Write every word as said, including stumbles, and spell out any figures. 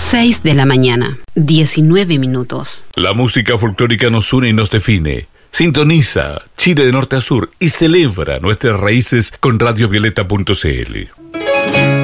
seis de la mañana, diecinueve minutos. La música folclórica nos une y nos define. Sintoniza Chile de norte a sur y celebra nuestras raíces con radio violeta punto c l.